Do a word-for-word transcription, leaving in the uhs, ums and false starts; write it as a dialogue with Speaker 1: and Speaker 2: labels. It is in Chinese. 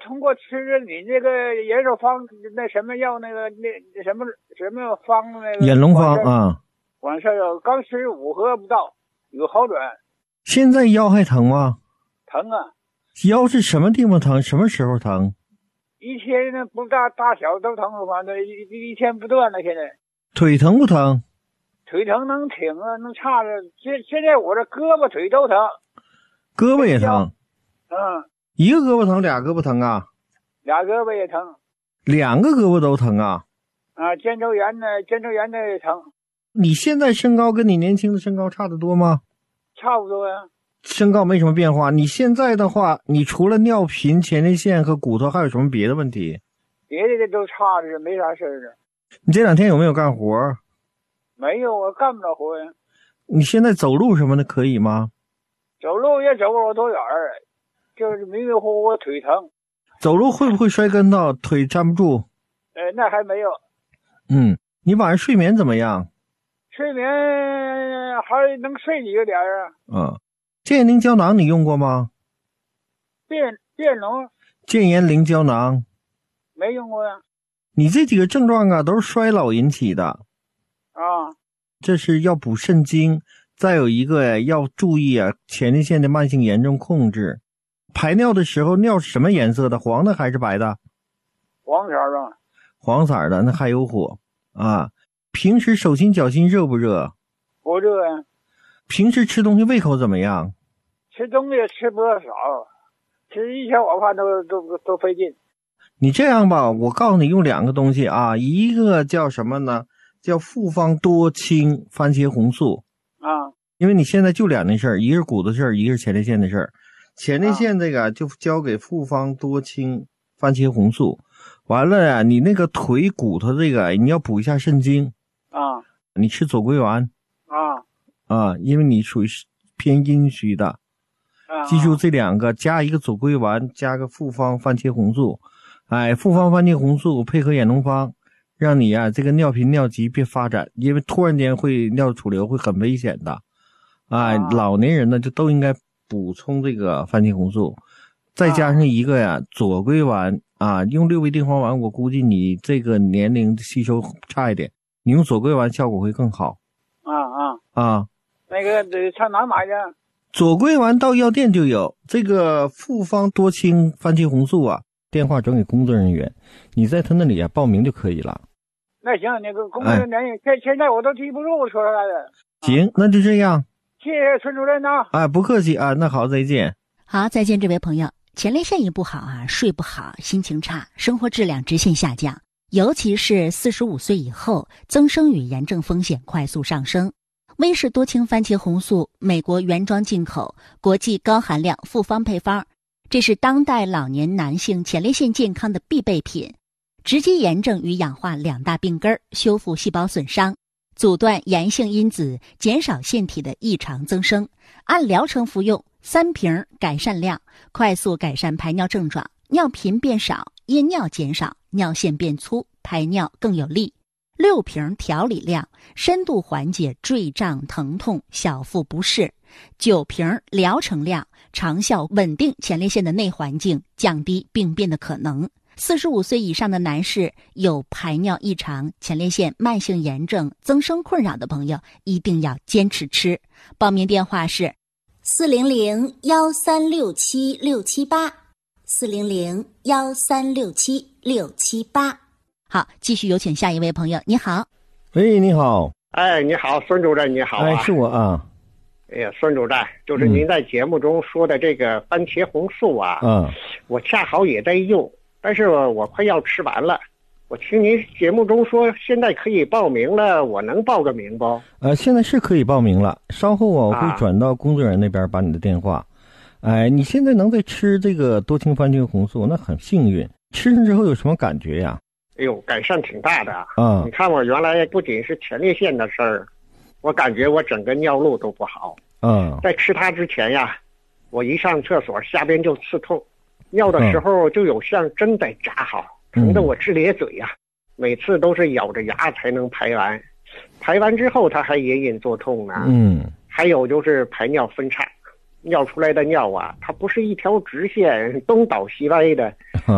Speaker 1: 通过吃着你这个人手方那什么药那个那什么什么方那个
Speaker 2: 眼龙方啊，
Speaker 1: 完事儿刚吃五盒不到有好转。
Speaker 2: 现在腰还疼吗？
Speaker 1: 疼啊。
Speaker 2: 腰是什么地方疼？什么时候疼？
Speaker 1: 一天呢不大大小都疼，反正一一天不断了。现在
Speaker 2: 腿疼不疼？
Speaker 1: 腿疼能挺啊，能叉着。现现在我这胳膊腿都疼。
Speaker 2: 胳膊也疼？
Speaker 1: 嗯。
Speaker 2: 一个胳膊疼，俩胳膊疼啊？
Speaker 1: 俩胳膊也疼。
Speaker 2: 两个胳膊都疼啊？
Speaker 1: 啊，肩周炎呢，肩周炎的也疼。
Speaker 2: 你现在身高跟你年轻的身高差得多吗？
Speaker 1: 差不多呀。
Speaker 2: 身高没什么变化。你现在的话，你除了尿频、前列腺和骨头，还有什么别的问题？
Speaker 1: 别的都差着，没啥事儿的。
Speaker 2: 你这两天有没有干活？
Speaker 1: 没有，我干不了活呀。
Speaker 2: 你现在走路什么的可以吗？
Speaker 1: 走路也走不了多远儿，就是迷迷糊糊腿疼。
Speaker 2: 走路会不会摔跟头，腿站不住？
Speaker 1: 呃，那还没有。
Speaker 2: 嗯，你晚上睡眠怎么样？
Speaker 1: 睡眠还能睡几个点儿啊？
Speaker 2: 嗯，健宁胶囊你用过吗？
Speaker 1: 变变浓。
Speaker 2: 健颜灵胶囊
Speaker 1: 没用过呀。
Speaker 2: 你这几个症状啊，都是衰老引起的
Speaker 1: 啊。
Speaker 2: 这是要补肾精，再有一个呀，要注意啊，前列腺的慢性炎症控制。排尿的时候，尿是什么颜色的？黄的还是白的？
Speaker 1: 黄色的。
Speaker 2: 黄色的，那还有火啊。平时手心脚心热不热？
Speaker 1: 不热呀。
Speaker 2: 平时吃东西胃口怎么样？
Speaker 1: 吃东西吃不少，吃一天我看都都都费劲。
Speaker 2: 你这样吧，我告诉你用两个东西啊，一个叫什么呢？叫复方多清番茄红素
Speaker 1: 啊。
Speaker 2: 因为你现在就两件事，一个是骨头事儿，一个是前列腺的事儿。前列腺这个就交给复方多清番茄红素，完了呀，你那个腿骨头这个你要补一下肾精
Speaker 1: 啊。
Speaker 2: 你吃左归丸
Speaker 1: 啊
Speaker 2: 啊，因为你属于偏阴虚的。
Speaker 1: 啊。
Speaker 2: 记住这两个，加一个左归丸，加个复方番茄红素。哎，复方番茄红素配合眼龙方，让你啊这个尿频尿急别发展，因为突然间会尿储流会很危险的。哎，
Speaker 1: 啊
Speaker 2: 老年人呢就都应该补充这个番茄红素，再加上一个呀左归丸啊，用六味地黄丸，我估计你这个年龄吸收差一点，你用左归丸效果会更好。
Speaker 1: 啊啊
Speaker 2: 啊，
Speaker 1: 那个得上哪买去？
Speaker 2: 左归丸到药店就有，这个复方多清番茄红素啊，电话转给工作人员，你在他那里啊报名就可以了。
Speaker 1: 那行，那个工作人员现、哎、现在我都记不住说出来的。
Speaker 2: 行，那就这样。
Speaker 1: 谢谢孙主任啊！
Speaker 2: 哎，不客气啊，那好，再见。
Speaker 3: 好，再见，这位朋友。前列腺一不好啊，睡不好，心情差，生活质量直线下降，尤其是四十五岁以后，增生与炎症风险快速上升。威氏多清番茄红素，美国原装进口，国际高含量复方配方，这是当代老年男性前列腺健康的必备品，直击炎症与氧化两大病根，修复细胞损伤，阻断炎性因子，减少腺体的异常增生。按疗程服用，三瓶改善量，快速改善排尿症状，尿频变少，阴尿减少，尿腺变粗，排尿更有力。六瓶调理量，深度缓解坠胀疼痛、小腹不适。九瓶疗程量，长效稳定前列腺的内环境，降低病变的可能。四十五岁以上的男士有排尿异常、前列腺慢性炎症增生困扰的朋友，一定要坚持吃。报名电话是
Speaker 4: 四零零幺三六七六七八，四零零幺三六七六七八。
Speaker 3: 好，继续有请下一位朋友。你好。
Speaker 2: 喂，你好。
Speaker 5: 哎，你好，孙主任，你好啊。
Speaker 2: 哎，是我啊。
Speaker 5: 哎呀，孙主任，就是您在节目中说的这个番茄红素啊，
Speaker 2: 嗯，
Speaker 5: 我恰好也在用，但是我快要吃完了。我听您节目中说现在可以报名了，我能报个名不？
Speaker 2: 呃，现在是可以报名了，稍后我会转到工作人员那边把你的电话。哎、呃，你现在能在吃这个多清番茄红素，那很幸运。吃上之后有什么感觉呀？
Speaker 5: 哎呦，改善挺大的啊！
Speaker 2: 嗯，
Speaker 5: 你看我原来不仅是前列腺的事儿，我感觉我整个尿路都不好。
Speaker 2: 嗯，
Speaker 5: 在吃它之前呀，我一上厕所下边就刺痛，尿的时候就有像针在扎好，疼得我直咧嘴呀、啊。每次都是咬着牙才能排完，排完之后它还隐隐作痛呢。
Speaker 2: 嗯，
Speaker 5: 还有就是排尿分叉，尿出来的尿啊，它不是一条直线东倒西歪的，